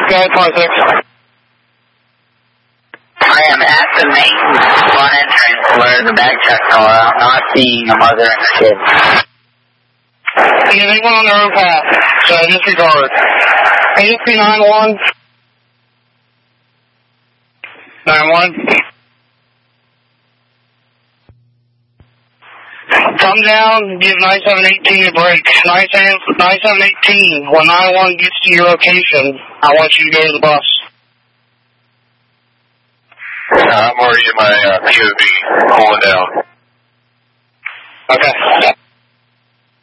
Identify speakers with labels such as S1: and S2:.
S1: Okay, 26.
S2: I am at the main front entrance where the bag truck are. I'm not seeing a mother and her kid.
S1: Yeah, they went on their own path, so disregard. ASP 91. 91. Come down, give 9718 a break. 9718, when 91 gets to your location, I want you to go to the bus.
S3: I'm already in my POV, pulling down.
S1: Okay.